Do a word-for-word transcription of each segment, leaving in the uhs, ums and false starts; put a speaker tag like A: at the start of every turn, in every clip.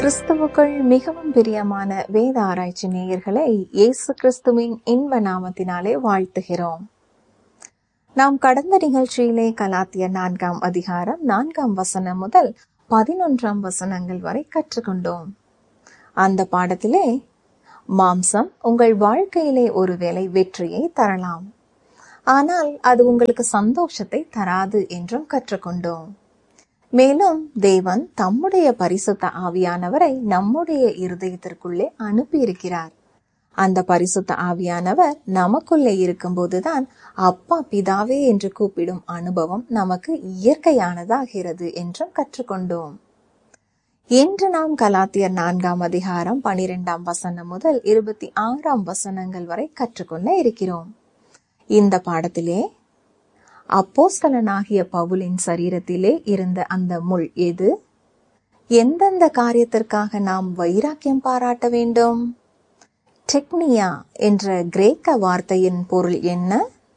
A: கிறிஸ்துவுக்குள் மிகவும் பிரியமான வேத ஆராய்ச்சி நேயர்களை இயேசு கிறிஸ்துவின் இன்ப நாமத்தினாலே வாழ்த்துகிறோம். நாம் கடந்த நிகழ்ச்சியிலே கலாத்தியர் நான்காம் அதிகாரம் நான்காம் வசனம் முதல் பதினொன்றாம் வசனங்கள் வரை கற்றுக்கொண்டோம். அந்த பாடத்திலே மாம்சம் உங்கள் வாழ்க்கையிலே ஒருவேளை வெற்றியை தரலாம், ஆனால் அது உங்களுக்கு சந்தோஷத்தை தராது என்றும் கற்றுக்கொண்டோம். மேலும் தேவன் தம்முடைய பரிசுத்த ஆவியானவரை நம்முடைய இருதயத்திற்குள்ளே அனுப்பியிருக்கிறார். அந்த பரிசுத்த ஆவியானவர் நமக்குள்ளே இருக்கும்போதுதான் அப்பா பிதாவே என்று கூப்பிடும் அனுபவம் நமக்கு இயற்கையானதாகிறது என்றும் கற்றுக்கொண்டோம். இன்று நாம் கலாத்தியர் நான்காம் அதிகாரம் பனிரெண்டாம் வசனம் முதல் இருபத்தி ஆறாம் வசனங்கள் வரை கற்றுக்கொள்ள இருக்கிறோம். இந்த பாடத்திலே அப்போஸ்தலனாகிய பவுலின் சரீரத்திலே இருந்த அந்த முள் எது? எந்தெந்த காரியத்திற்காக நாம் வைராக்கியம் பாராட்ட வேண்டும்? டெக்னியா என்ற கிரேக்க வார்த்தையின் பொருள் என்ன?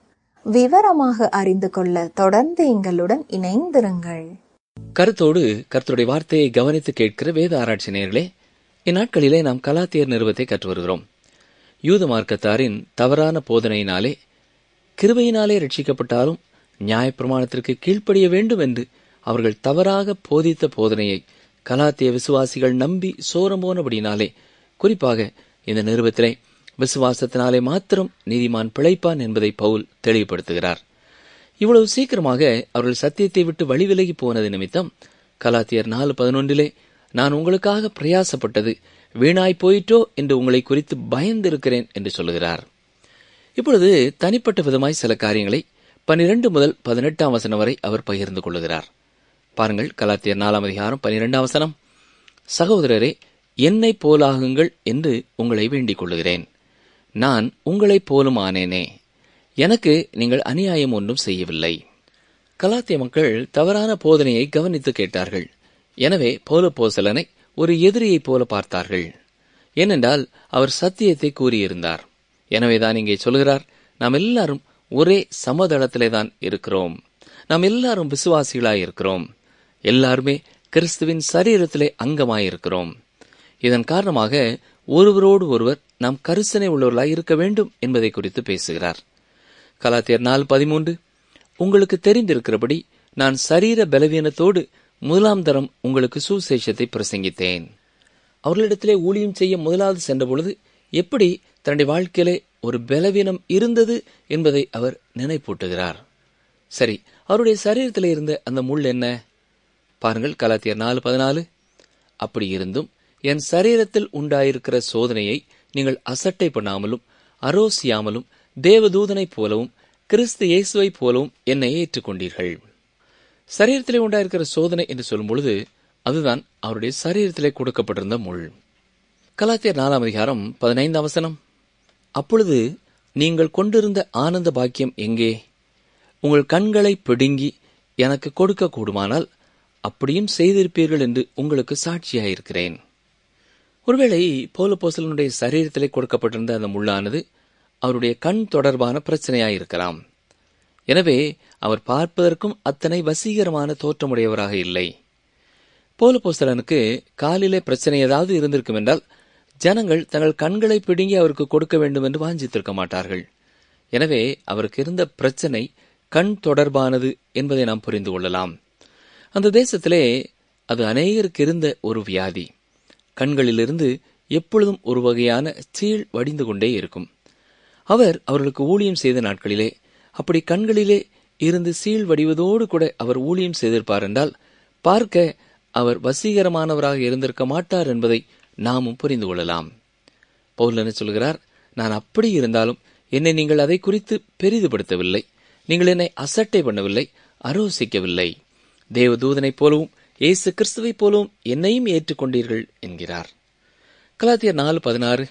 A: விவரமாக அறிந்து கொள்ள தொடர்ந்து எங்களுடன் இணைந்திருங்கள்.
B: கருத்தோடு கர்த்தருடைய வார்த்தையை கவனித்து கேட்கிற வேத ஆராய்ச்சி நேயர்களே, இந்நாட்களிலே நாம் கலாத்தியர் நிறுவத்தை கற்று வருகிறோம். யூத மார்க்கத்தாரின் தவறான போதனையினாலே கிருபையினாலே ரட்சிக்கப்பட்டாலும் நியாயப்பிரமாணத்திற்கு கீழ்ப்படிய வேண்டும் என்று அவர்கள் தவறாக போதித்த போதனையை கலாத்திய விசுவாசிகள் நம்பி சோரம் போனபடினாலே, குறிப்பாக இந்த நிருபத்திலே விசுவாசத்தினாலே மாத்திரம் நீதிமான் பிழைப்பான் என்பதை பவுல் தெளிவுபடுத்துகிறார். இவ்வளவு சீக்கிரமாக அவர்கள் சத்தியத்தை விட்டு வழிவிலகி போனது நிமித்தம் கலாத்தியர் நாலு பதினொன்றிலே நான் உங்களுக்காக பிரயாசப்பட்டது வீணாய் போயிட்டோ என்று உங்களை குறித்து பயந்திருக்கிறேன் என்று சொல்லுகிறார். இப்பொழுது தனிப்பட்ட விதமாய் சில காரியங்களை பனிரெண்டு முதல் பதினெட்டாம் வசனம் வரை அவர் பகிர்ந்து கொள்ளுகிறார். பாருங்கள், கலாத்தியர் நாலாம் அதிகாரம் பனிரெண்டாம் வசனம். சகோதரரே, என்னை போலாகுங்கள் என்று உங்களை வேண்டிக் கொள்ளுகிறேன். நான் உங்களைப் போலும் ஆனேனே, எனக்கு நீங்கள் அநியாயம் ஒன்றும் செய்யவில்லை. கலாத்திய மக்கள் தவறான போதனையை கவனித்து கேட்டார்கள். எனவே பவுலப்போஸ்தலனை ஒரு எதிரியைப் போல பார்த்தார்கள். ஏனென்றால் அவர் சத்தியத்தை கூறியிருந்தார். எனவேதான் இங்கே சொல்கிறார், நாம் எல்லாரும் ஒரே சமதளத்திலே தான் இருக்கிறோம். நாம் எல்லாரும் விசுவாசிகளாய் இருக்கிறோம். எல்லாருமே கிறிஸ்துவின் சரீரத்திலே அங்கமாயிருக்கிறோம். இதன் காரணமாக ஒருவரோடு ஒருவர் நாம் கரிசனை உள்ளவர்களாய் இருக்க வேண்டும் என்பதை குறித்து பேசுகிறார். கலாத்தியர் நாலு பதிமூன்று, உங்களுக்கு தெரிந்திருக்கிறபடி நான் சரீர பலவீனத்தோடு முதலாம் தரம் உங்களுக்கு சுசேஷத்தை பிரசங்கித்தேன். அவர்களிடத்திலே ஊழியம் செய்ய முதலாவது சென்றபொழுது எப்படி தன்னுடைய வாழ்க்கையிலே ஒரு பலவீனம் இருந்தது என்பதை அவர் நினைப்பூட்டுகிறார். சரி, அவருடைய சரீரத்தில் இருந்த அந்த முள் என்ன? பாருங்கள், கலாத்தியர் நாலு பதினாலு. அப்படி இருந்தும் என் சரீரத்தில் உண்டாயிருக்கிற சோதனையை நீங்கள் அசட்டை பண்ணாமலும் அரோசியாமலும் தேவதூதனைப் போலவும் கிறிஸ்து இயேசுவை போலவும் என்னை ஏற்றுக்கொண்டீர்கள். சரீரத்திலே உண்டாயிருக்கிற சோதனை என்று சொல்லும் பொழுது அதுதான் அவருடைய சரீரத்திலே கொடுக்கப்பட்டிருந்த முள். கலாத்தியர் நாலாம் அதிகாரம் பதினைந்தாம் வசனம். அப்பொழுது நீங்கள் கொண்டிருந்த ஆனந்த பாக்கியம் எங்கே? உங்கள் கண்களை பிடுங்கி எனக்கு கொடுக்க கூடுமானால் அப்படியும் செய்திருப்பீர்கள் என்று உங்களுக்கு சாட்சியாயிருக்கிறேன். ஒருவேளை பவுலப்போஸ்தலனுடைய சரீரத்திலே கொடுக்கப்பட்டிருந்த அந்த முள்ளானது அவருடைய கண் தொடர்பான பிரச்சனையாயிருக்கலாம். எனவே அவர் பார்ப்பதற்கும் அத்தனை வசீகரமான தோற்றமுடையவராக இல்லை. பவுலப்போஸ்தலனுக்கு காலிலே பிரச்சனை ஏதாவது இருந்திருக்கும் என்றால் ஜனங்கள் தங்கள் கண்களை பிடுங்கி அவருக்கு கொடுக்க வேண்டும் என்று வாஞ்சித்திருக்க மாட்டார்கள். எனவே அவருக்கு இருந்த பிரச்சனை கண் தொடர்பானது என்பதை நாம் புரிந்து கொள்ளலாம். அந்த தேசத்திலே அது அநேகருக்கு இருந்த ஒரு வியாதி. கண்களிலிருந்து எப்பொழுதும் ஒரு வகையான சீழ் வடிந்து கொண்டே இருக்கும். அவர் அவர்களுக்கு ஊழியம் செய்த நாட்களிலே அப்படி கண்களிலே இருந்து சீழ் வடிவதோடு கூட அவர் ஊழியம் செய்திருப்பார் என்றால் பார்க்க அவர் வசீகரமானவராக இருந்திருக்க மாட்டார் என்பதை நாமும் புரிந்து கொள்ளலாம். பவுல் என்ன சொல்கிறார்? நான் அப்படி இருந்தாலும் என்னை நீங்கள் அதை குறித்து பெரிதுபடுத்தவில்லை, நீங்கள் என்னை அசட்டை பண்ணவில்லை, அரோசிக்கவில்லை. தேவதூதனைப் போலவும் இயேசு கிறிஸ்துவைப் போலவும் என்னையும் ஏற்றுக்கொண்டீர்கள் என்கிறார். கலாத்தியர் நாலு பதினாறு.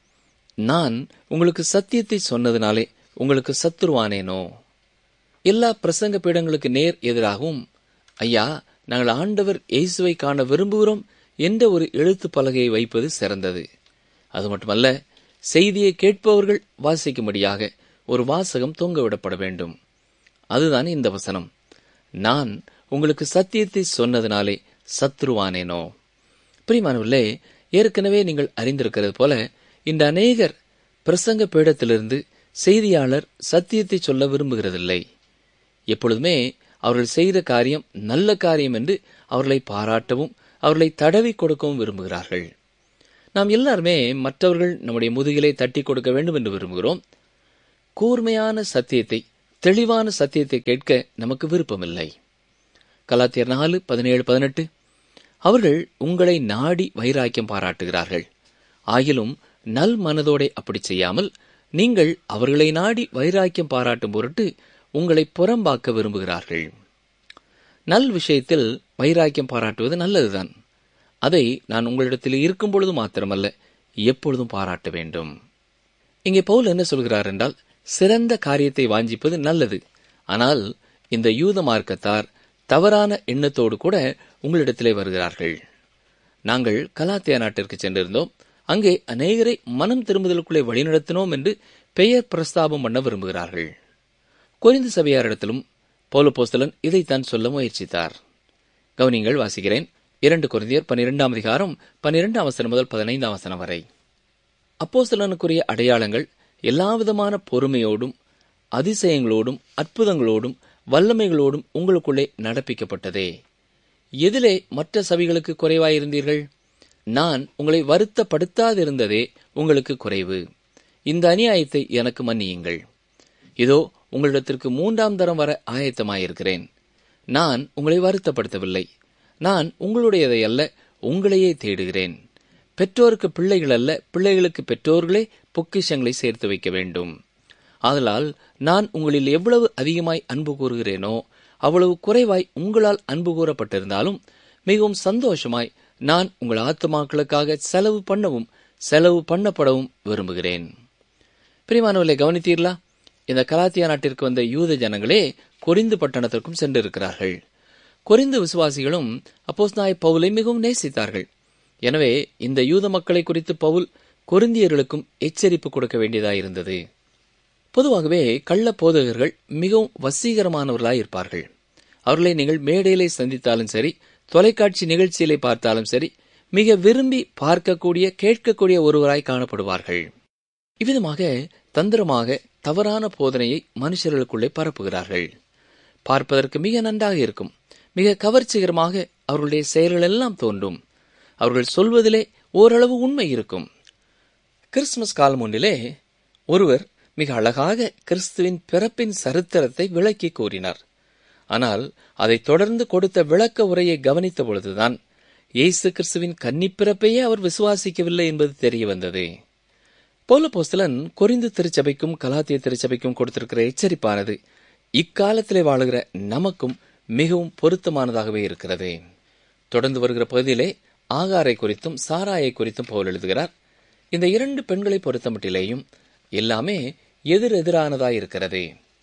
B: நான் உங்களுக்கு சத்தியத்தை சொன்னதினாலே உங்களுக்கு சத்துருவானேனோ? எல்லா பிரசங்க பீடங்களுக்கு நேர் எதிராகவும் ஐயா நாங்கள் ஆண்டவர் இயேசுவை காண விரும்புகிறோம் என்ற ஒரு எழுத்து பலகையை வைப்பது சிறந்தது. அது மட்டுமல்ல, செய்தியை கேட்பவர்கள் வாசிக்கும்படியாக ஒரு வாசகம் தொங்கவிடப்பட வேண்டும். அதுதான் இந்த வசனம். நான் உங்களுக்கு சத்தியத்தை சொன்னதினாலே சத்ருவானேனோ? பிரியமானவர்களே, ஏற்கனவே நீங்கள் அறிந்திருக்கிறது போல இந்த அநேகர் பிரசங்க பீடத்திலிருந்து செய்தியாளர் சத்தியத்தை சொல்ல விரும்புகிறதில்லை. எப்பொழுதுமே அவர்கள் செய்த காரியம் நல்ல காரியம் என்று அவர்களை பாராட்டவும் அவர்களை தடவி கொடுக்கவும் விரும்புகிறார்கள். நாம் எல்லாருமே மற்றவர்கள் நம்முடைய முதுகிலே தட்டி கொடுக்க வேண்டும் என்று விரும்புகிறோம். கூர்மையான சத்தியத்தை, தெளிவான சத்தியத்தை கேட்க நமக்கு விருப்பமில்லை. கலாத்தியர் நாலு பதினேழு பதினெட்டு, அவர்கள் உங்களை நாடி வைராக்கியம் பாராட்டுகிறார்கள். ஆகிலும் நல் மனதோടെ அப்படி செய்யாமல் நீங்கள் அவர்களை நாடி வைராக்கியம் பாராட்டும் பொருட்டு உங்களை புறம்பாக்க விரும்புகிறார்கள். நல் விஷயத்தில் வைராக்கியம் பாராட்டுவது நல்லதுதான். அதை நான் உங்களிடத்தில் இருக்கும் பொழுது மாத்திரமல்ல, எப்பொழுதும் பாராட்ட வேண்டும். இங்கே பவுல் என்ன சொல்கிறார் என்றால், சிறந்த காரியத்தை வாஞ்சிப்பது நல்லது. ஆனால் இந்த யூத மார்க்கத்தார் தவறான எண்ணத்தோடு கூட உங்களிடத்திலே வருகிறார்கள். நாங்கள் கலாத்தியா நாட்டிற்கு சென்றிருந்தோம். அங்கே அநேகரை மனம் திரும்புதலுக்குள்ளே வழிநடத்தினோம் என்று பெயர் பிரஸ்தாபம் பண்ண விரும்புகிறார்கள். கொரிந்து சபையாரிடத்திலும் பவுலப்போஸ்தலன் இதைத்தான் சொல்ல முயற்சித்தார். கவனிங்கள், வாசிக்கிறேன். இரண்டு கொரிந்தியர் பனிரெண்டாம் அதிகாரம் பனிரெண்டாம் வசனம் முதல் பதினைந்தாம் வசனம் வரை. அப்போஸ்தலனுக்குரிய அடையாளங்கள் எல்லாவிதமான பொறுமையோடும் அதிசயங்களோடும் அற்புதங்களோடும் வல்லமைகளோடும் உங்களுக்குள்ளே நடப்பிக்கப்பட்டதே. எதிலே மற்ற சபைகளுக்கு குறைவாயிருந்தீர்கள்? நான் உங்களை வருத்தப்படுத்தாதிருந்ததே உங்களுக்கு குறைவு. இந்த அநியாயத்தை எனக்கு மன்னியுங்கள். இதோ உங்களிடத்திற்கு மூன்றாம் தரம் வர ஆயத்தமாயிருக்கிறேன். நான் உங்களை வருத்தப்படுத்தவில்லை. நான் உங்களுடையதை அல்ல, உங்களையே தேடுகிறேன். பெற்றோருக்கு பிள்ளைகள் அல்ல, பிள்ளைகளுக்கு பெற்றோர்களே பொக்கிஷங்களை சேர்த்து வைக்க வேண்டும். ஆதலால் நான் உங்களில் எவ்வளவு அதிகமாய் அன்பு கூறுகிறேனோ அவ்வளவு குறைவாய் உங்களால் அன்பு கூறப்பட்டிருந்தாலும் மிகவும் சந்தோஷமாய் நான் உங்கள் ஆத்துமாக்களுக்காக செலவு பண்ணவும் செலவு பண்ணப்படவும் விரும்புகிறேன். பிரியமானவர்களை, கவனித்தீர்களா? இந்த கலாத்தியா நாட்டிற்கு வந்த யூத ஜனங்களே கொரிந்து பட்டணத்திற்கும் சென்றிருக்கிறார்கள். கொரிந்து விசுவாசிகளும் அப்போஸ்தலனாகிய பவுலை மிகவும் நேசித்தார்கள். எனவே இந்த யூத மக்களை குறித்து பவுல் கொரிந்தியர்களுக்கும் எச்சரிப்பு கொடுக்க வேண்டியதாயிருந்தது. பொதுவாகவே கள்ள போதகர்கள் மிகவும் வசீகரமானவர்களாய் இருப்பார்கள். அவர்களை நீங்கள் மேடையிலே சந்தித்தாலும் சரி, தொலைக்காட்சி நிகழ்ச்சியிலே பார்த்தாலும் சரி, மிக விரும்பி பார்க்கக்கூடிய கேட்கக்கூடிய ஒருவராய் காணப்படுவார்கள். இவ்விதமாக தந்திரமாக தவறான போதனையை மனுஷர்களுக்குள்ளே பரப்புகிறார்கள். பார்ப்பதற்கு மிக நன்றாக இருக்கும், மிக கவர்ச்சிகரமாக அவர்களுடைய செயல்கள் எல்லாம் தோன்றும். அவர்கள் சொல்வதிலே ஓரளவு உண்மை இருக்கும். கிறிஸ்துமஸ் காலம் ஒன்றிலே ஒருவர் மிக அழகாக கிறிஸ்துவின் பிறப்பின் சரித்திரத்தை விளக்கி கூறினார். ஆனால் அதை தொடர்ந்து கொடுத்த விளக்க உரையை கவனித்த பொழுதுதான் இயேசு கிறிஸ்துவின் கன்னிப்பிறப்பையே அவர் விசுவாசிக்கவில்லை என்பது தெரிய வந்தது. பவுலப்போஸ்தலன் கொரிந்து திருச்சபைக்கும் கலாத்திய திருச்சபைக்கும் கொடுத்திருக்கிற எச்சரிப்பானது இக்காலத்திலே வாழுகிற நமக்கும் மிகவும் பொருத்தமானதாகவே இருக்கிறது. தொடர்ந்து வருகிற பகுதியிலே ஆகாரை குறித்தும் சாராயை குறித்தும் பவுல் எழுதுகிறார். இந்த இரண்டு பெண்களை பொறுத்தமட்டிலேயும் எல்லாமே எதிர் எதிரானதாயிருக்கிறது.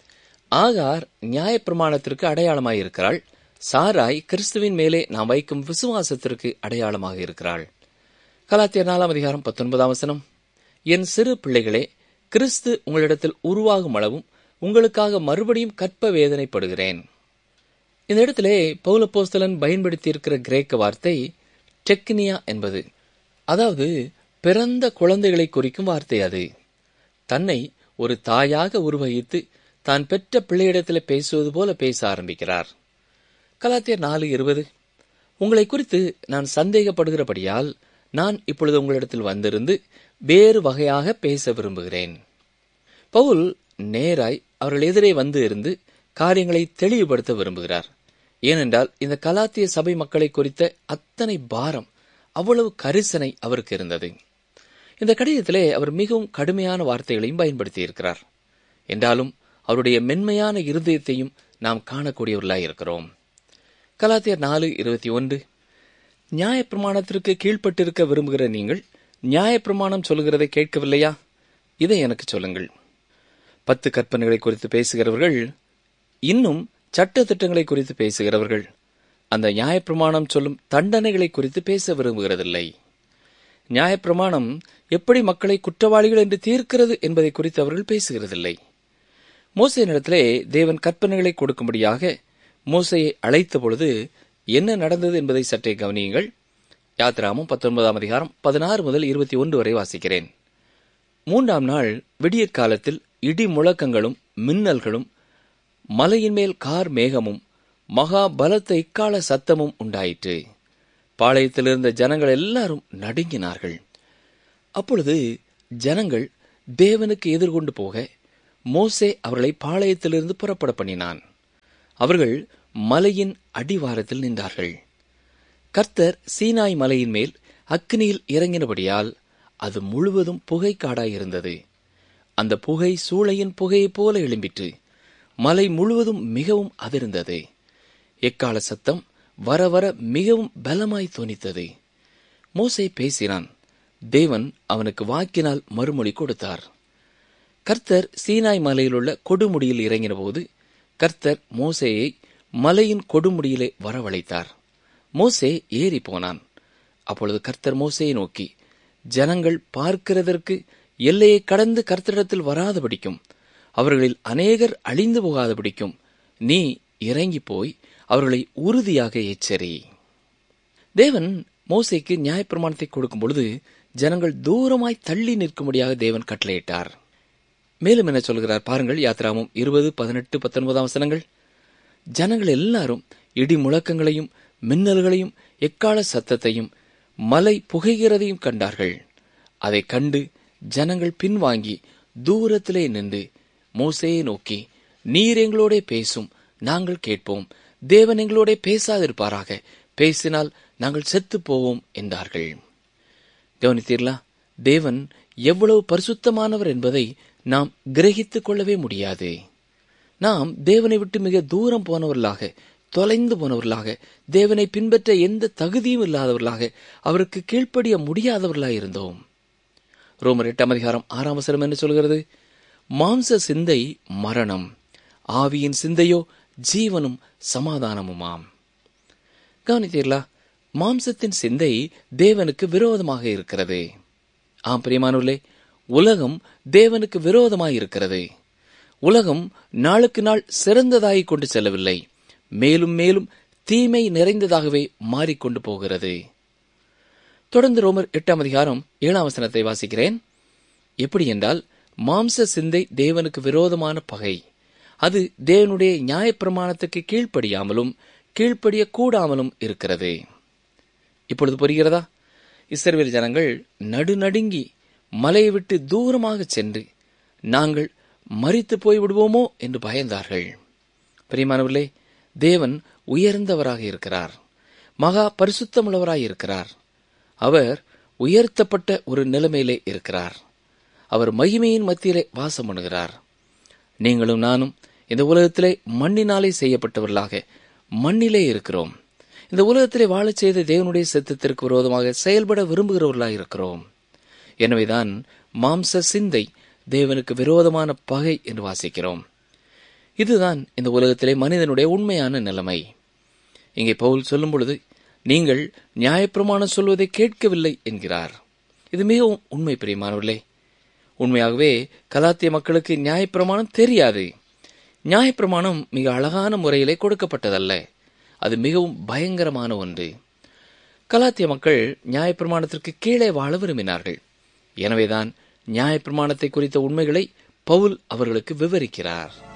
B: ஆகார் நியாயப்பிரமாணத்திற்கு அடையாளமாயிருக்கிறாள். சாராய் கிறிஸ்துவின் மேலே நாம் வைக்கும் விசுவாசத்திற்கு அடையாளமாக இருக்கிறாள். கலாத்தியர் நாலாம் அதிகாரம் பத்தொன்பதாம் வசனம், என் சிறு பிள்ளைகளே, கிறிஸ்து உங்களிடத்தில் உருவாகும் அளவும் உங்களுக்காக மறுபடியும் கற்ப வேதனைப்படுகிறேன். இந்த இடத்திலே பவுலப்போஸ்தலன் பயன்படுத்தியிருக்கிற கிரேக்க வார்த்தை டெக்னியா என்பது, அதாவது பிறந்த குழந்தைகளை குறிக்கும் வார்த்தை. அது தன்னை ஒரு தாயாக உருவகித்து தான் பெற்ற பிள்ளையிடத்தில் பேசுவது போல பேச ஆரம்பிக்கிறார். கலாத்தியர் நாலு இருபது, உங்களை குறித்து நான் சந்தேகப்படுகிறபடியால் நான் இப்பொழுது உங்களிடத்தில் வந்திருந்து வேறு வகையாக பேச விரும்புகிறேன். பவுல் நேராய் அவர்கள் எதிரே வந்து இருந்து காரியங்களை தெளிவுபடுத்த விரும்புகிறார். ஏனென்றால் இந்த கலாத்திய சபை மக்களை குறித்த அத்தனை பாரம், அவ்வளவு கரிசனை அவருக்கு இருந்தது. இந்த கடிதத்திலே அவர் மிகவும் கடுமையான வார்த்தைகளையும் பயன்படுத்தியிருக்கிறார். என்றாலும் அவருடைய மென்மையான இருதயத்தையும் நாம் காணக்கூடியவர்களாயிருக்கிறோம். கலாத்தியர் நாலு இருபத்தி ஒன்று, நியாயப்பிரமாணத்திற்கு கீழ்ப்பட்டிருக்க விரும்புகிற நீங்கள் நியாயப்பிரமாணம் சொல்லுகிறதை கேட்கவில்லையா? இதை எனக்கு சொல்லுங்கள். பத்து கற்பனைகளை குறித்து பேசுகிறவர்கள், இன்னும் சட்ட திட்டங்களை குறித்து பேசுகிறவர்கள் அந்த நியாயப்பிரமாணம் சொல்லும் தண்டனைகளை குறித்து பேச விரும்புகிறதில்லை. நியாயப்பிரமாணம் எப்படி மக்களை குற்றவாளிகள் என்று தீர்க்கிறது என்பதை குறித்து அவர்கள் பேசுகிறதில்லை. மோசேயினிடத்திலே தேவன் கற்பனைகளை கொடுக்கும்படியாக மோசேயை அழைத்த பொழுது என்ன நடந்தது என்பதை சற்றே கவனியுங்கள். யாத்திராமம் பத்தொன்பதாம் அதிகாரம் பதினாறு முதல் இருபத்தி ஒன்று வரை வாசிக்கிறேன். மூன்றாம் நாள் விடியற் காலத்தில் இடி முழக்கங்களும் மின்னல்களும் மலையின் மேல் கார் மேகமும் மகா பலத்த இக்கால சத்தமும் உண்டாயிற்று. பாளையத்தில் இருந்த ஜனங்கள் எல்லாரும் நடுங்கினார்கள். அப்பொழுது ஜனங்கள் தேவனுக்கு எதிர்கொண்டு போக மோசே அவர்களை பாளையத்திலிருந்து புறப்பட பண்ணினான். அவர்கள் மலையின் அடிவாரத்தில் நின்றார்கள். கர்த்தர் சீனாய் மலையின் மேல் அக்கினியில் இறங்கினபடியால் அது முழுவதும் புகைக்காடாயிருந்தது. அந்த புகை சூளையின் புகையைப் போல எழும்பிற்று. மலை முழுவதும் மிகவும் அதிர்ந்தது. எக்கால சத்தம் வர வர மிகவும் பலமாய் தொனித்தது. மோசே பேசினான். தேவன் அவனுக்கு வாக்கினால் மறுமொழி கொடுத்தார். கர்த்தர் சீனாய் மலையிலுள்ள கொடுமுடியில் இறங்கின போது கர்த்தர் மோசேயை மலையின் கொடுமுடியிலே வரவழைத்தார். மோசே ஏறி போனான். அப்பொழுது கர்த்தர் மோசேயை நோக்கி, ஜனங்கள் பார்க்கிறதற்கு எல்லையை கடந்து கர்த்தரிடத்தில் வராதபடிக்கும் அவர்களில் அநேகர் அழிந்து போகாதபடிக்கும் நீ இறங்கி போய் அவர்களை உறுதியாக எச்சரி. தேவன் மோசேக்கு நியாயப்பிரமாணத்தை கொடுக்கும் பொழுது ஜனங்கள் தூரமாய் தள்ளி நிற்கும்படியாக தேவன் கட்டளையிட்டார். மேலும் என்ன சொல்கிறார் பாருங்கள். யாத்திராமம் இருபது பதினெட்டு பத்தொன்பதாம் வசனங்கள். ஜனங்கள் எல்லாரும் இடி முழக்கங்களையும் மின்னல்களையும் எக்கால சத்தத்தையும் மலை புகைகிறதையும் கண்டார்கள். அதை கண்டு ஜனங்கள் பின்வாங்கி தூரத்திலே நின்று மோசேயை நோக்கி, நீர் எங்களோட பேசும், நாங்கள் கேட்போம். தேவன் எங்களோட பேசாதிருப்பாராக, பேசினால் நாங்கள் செத்து போவோம் என்றார்கள். கவனித்தீர்களா? தேவன் எவ்வளவு பரிசுத்தமானவர் என்பதை நாம் கிரகித்துக் கொள்ளவே முடியாது. நாம் தேவனை விட்டு மிக தூரம் போனவர்களாக, தொலைந்து போனவர்களாக, தேவனை பின்பற்ற எந்த தகுதியும் இல்லாதவர்களாக, அவருக்கு கீழ்ப்படிய முடியாதவர்களாக இருந்தோம். ரோமர் எட்டாம் அதிகாரம் ஆறாம் வசனம் என்ன சொல்கிறது? மாம்ச சிந்தை மரணம், ஆவியின் சிந்தையோ ஜீவனும் சமாதானமுமாம். கவனித்தீர்களா? மாம்சத்தின் சிந்தை தேவனுக்கு விரோதமாக இருக்கிறது. ஆம் பிரியமானவர்களே, உலகம் தேவனுக்கு விரோதமாய் இருக்கிறது. உலகம் நாளுக்கு நாள் சிறந்ததாகிக் கொண்டு செல்லவில்லை, மேலும் மேலும் தீமை நிறைந்ததாகவே மாறிக்கொண்டு போகிறது. தொடர்ந்து ரோமர் எட்டாம் அதிகாரம் ஏழாம் வசனத்தை வாசிக்கிறேன். எப்படி என்றால், மாம்ச சிந்தை தேவனுக்கு விரோதமான பகை. அது தேவனுடைய நியாயப்பிரமாணத்துக்கு கீழ்ப்படியாமலும் கீழ்ப்படிய கூடாமலும் இருக்கிறது. இப்பொழுது புரிகிறதா? இஸ்ரவேல் ஜனங்கள் நடுநடுங்கி மலையை விட்டு தூரமாக சென்று நாங்கள் மரித்து போய் விடுவோமோ என்று பயந்தார்கள். பிரியமானவர்களே, தேவன் உயர்ந்தவராக இருக்கிறார், மகா பரிசுத்தமுள்ளவராய் இருக்கிறார். அவர் உயர்த்தப்பட்ட ஒரு நிலைமையிலே இருக்கிறார். அவர் மகிமையின் மத்தியிலே வாசம் பண்ணுகிறார். நீங்களும் நானும் இந்த உலகத்திலே மண்ணினாலே செய்யப்பட்டவர்களாக மண்ணிலே இருக்கிறோம். இந்த உலகத்திலே வாழச் செய்த தேவனுடைய சித்தத்திற்கு விரோதமாக செயல்பட விரும்புகிறவர்களாக இருக்கிறோம். எனவேதான் மாம்ச சிந்தை தேவனுக்கு விரோதமான பகை என்று வாசிக்கிறோம். இதுதான் இந்த உலகத்திலே மனிதனுடைய உண்மையான நிலைமை. இங்கே பவுல் சொல்லும் பொழுது, நீங்கள் நியாயப்பிரமாணம் சொல்வதை கேட்கவில்லை என்கிறார். இது மிகவும் உண்மை பிரியமானவர்களே. உண்மையாகவே கலாத்திய மக்களுக்கு நியாயப்பிரமாணம் தெரியாது. நியாயப்பிரமாணம் மிக அழகான முறையிலே கொடுக்கப்பட்டதல்ல, அது மிகவும் பயங்கரமான ஒன்று. கலாத்திய மக்கள் நியாயப்பிரமாணத்திற்கு கீழே வாழ விரும்பினார்கள். எனவேதான் நியாயப்பிரமாணத்தை குறித்த உண்மைகளை பவுல் அவர்களுக்கு விவரிக்கிறார்.